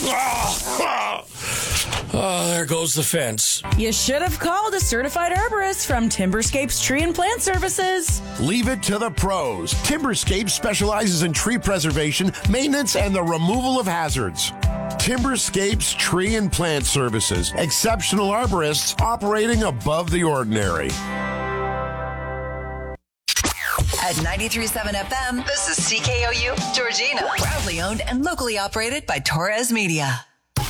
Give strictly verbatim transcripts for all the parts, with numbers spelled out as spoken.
Oh, there goes the fence. You should have called a certified herborist from Timberscapes Tree and Plant Services. Leave it to the pros. Timberscapes specializes in tree preservation, maintenance, and the removal of hazards. Timberscapes Tree and Plant Services. Exceptional arborists operating above the ordinary. At ninety-three point seven F M, this is C K O U, Georgina. Proudly owned and locally operated by Torres Media.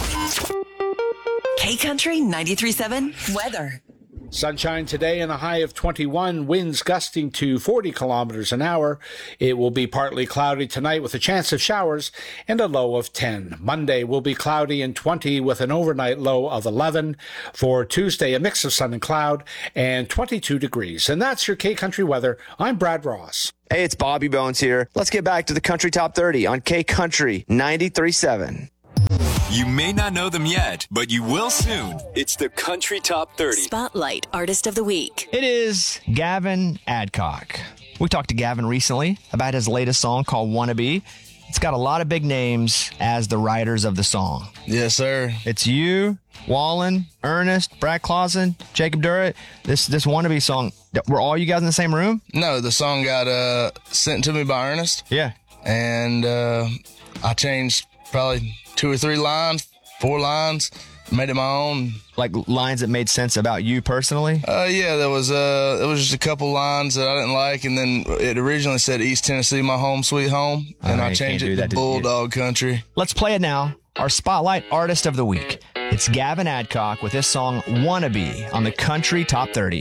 K-Country ninety-three point seven weather. Sunshine today and a high of twenty-one, winds gusting to forty kilometers an hour. It will be partly cloudy tonight with a chance of showers and a low of ten. Monday will be cloudy and twenty with an overnight low of eleven. For Tuesday, a mix of sun and cloud and twenty-two degrees. And that's your K-Country weather. I'm Brad Ross. Hey, it's Bobby Bones here. Let's get back to the Country Top thirty on K-Country ninety-three point seven. You may not know them yet, but you will soon. It's the Country Top thirty. Spotlight Artist of the Week. It is Gavin Adcock. We talked to Gavin recently about his latest song called Wannabe. It's got a lot of big names as the writers of the song. Yes, sir. It's you, Wallen, Ernest, Brad Clausen, Jacob Durrett. This this Wannabe song, were all you guys in the same room? No, the song got uh, sent to me by Ernest. Yeah. And uh, I changed probably two or three lines, four lines, made it my own. Like lines that made sense about you personally? Uh, yeah, there was uh, there was just a couple lines that I didn't like, and then it originally said East Tennessee, my home sweet home, and uh, I changed it to Bulldog Country. Let's play it now. Our Spotlight Artist of the Week. It's Gavin Adcock with his song Wannabe on the Country Top thirty.